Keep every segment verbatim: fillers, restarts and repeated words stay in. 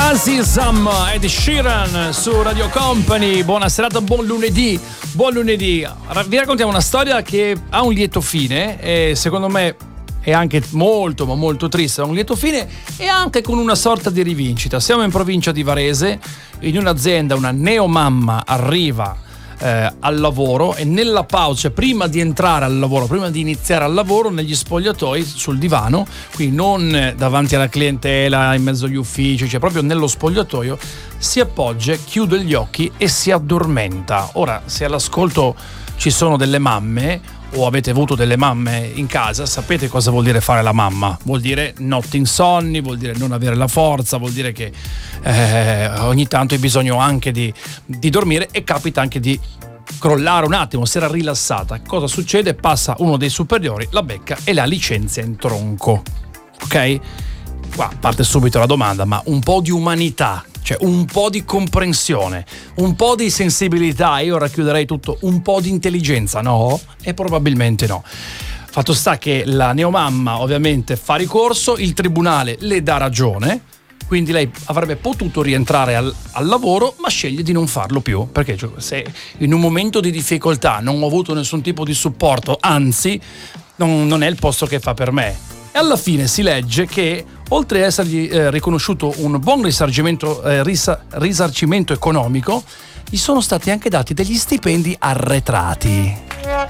Azizam, Ed Sheeran su Radio Company. Buona serata, buon lunedì. Buon lunedì. Vi raccontiamo una storia che ha un lieto fine e secondo me è anche molto ma molto triste, ha un lieto fine e anche con una sorta di rivincita. Siamo in provincia di Varese, in un'azienda una neomamma arriva Eh, al lavoro e nella pausa, prima di entrare al lavoro, prima di iniziare al lavoro, negli spogliatoi sul divano, quindi non davanti alla clientela in mezzo agli uffici, cioè proprio nello spogliatoio, si appoggia, chiude gli occhi e si addormenta. Ora, se all'ascolto ci sono delle mamme o avete avuto delle mamme in casa, sapete cosa vuol dire fare la mamma. Vuol dire notti insonni, vuol dire non avere la forza, vuol dire che eh, ogni tanto hai bisogno anche di, di dormire e capita anche di crollare un attimo, si era rilassata. Cosa succede? Passa uno dei superiori, la becca e la licenzia in tronco. Ok? Qua parte subito la domanda, ma un po' di umanità, cioè un po' di comprensione, un po' di sensibilità, io racchiuderei tutto, un po' di intelligenza, no? E probabilmente no. Fatto sta che la neomamma ovviamente fa ricorso, il tribunale le dà ragione, quindi lei avrebbe potuto rientrare al, al lavoro, ma sceglie di non farlo più, perché cioè, se in un momento di difficoltà non ho avuto nessun tipo di supporto, anzi non, non è il posto che fa per me. E alla fine si legge che oltre ad essergli eh, riconosciuto un buon risarcimento, eh, risa, risarcimento economico, gli sono stati anche dati degli stipendi arretrati.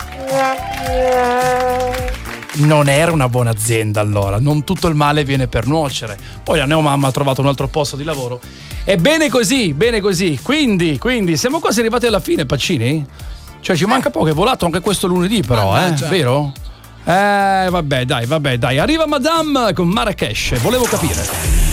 Non era una buona azienda, allora, non tutto il male viene per nuocere. Poi la neomamma ha trovato un altro posto di lavoro e bene così, bene così. Quindi, quindi siamo quasi arrivati alla fine, Pacini? Cioè ci manca poco, è volato anche questo lunedì però, eh, vero? Eh, vabbè, dai, vabbè, dai. Arriva Madame con Marrakesh, volevo capire.